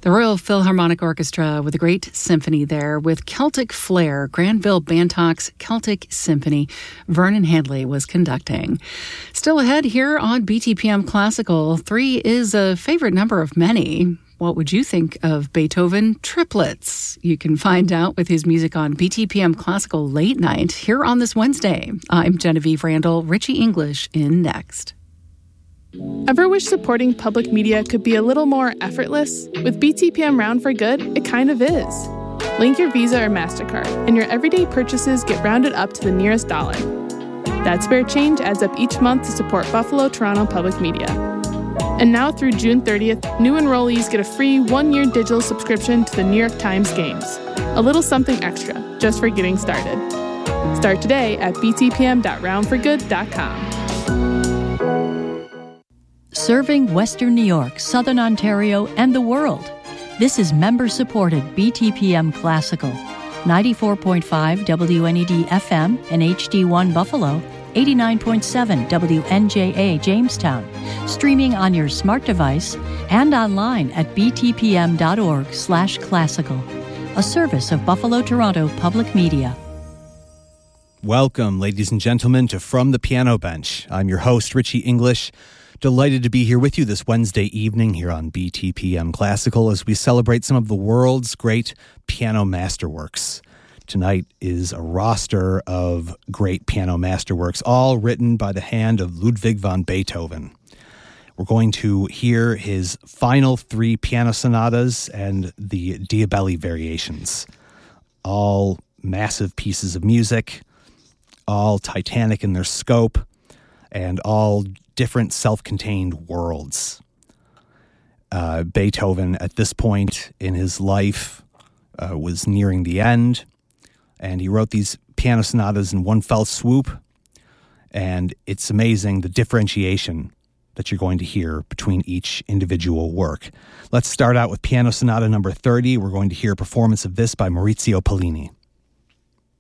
The Royal Philharmonic Orchestra with a great symphony there with Celtic Flair, Granville Bantock's Celtic Symphony. Vernon Handley was conducting. Still ahead here on BTPM Classical, 3 is a favorite number of many. What would you think of Beethoven triplets? You can find out with his music on BTPM Classical Late Night here on this Wednesday. I'm Genevieve Randall, Richie English in next. Ever wish supporting public media could be a little more effortless? With BTPM Round for Good, it kind of is. Link your Visa or MasterCard, and your everyday purchases get rounded up to the nearest dollar. That spare change adds up each month to support Buffalo Toronto Public Media. And now through June 30th, new enrollees get a free 1-year digital subscription to the New York Times Games. A little something extra, just for getting started. Start today at btpm.roundforgood.com. Serving Western New York, Southern Ontario, and the world. This is member-supported BTPM Classical. 94.5 WNED FM and HD1 Buffalo, 89.7 WNJA Jamestown. Streaming on your smart device and online at btpm.org/classical. A service of Buffalo Toronto Public Media. Welcome, ladies and gentlemen, to From the Piano Bench. I'm your host, Richie English. Delighted to be here with you this Wednesday evening here on BTPM Classical as we celebrate some of the world's great piano masterworks. Tonight is a roster of great piano masterworks, all written by the hand of Ludwig van Beethoven. We're going to hear his final 3 piano sonatas and the Diabelli variations. All massive pieces of music, all titanic in their scope, and all different self-contained worlds. Beethoven, at this point in his life, was nearing the end, and he wrote these piano sonatas in one fell swoop, and it's amazing the differentiation that you're going to hear between each individual work. Let's start out with Piano Sonata number 30. We're going to hear a performance of this by Maurizio Pollini.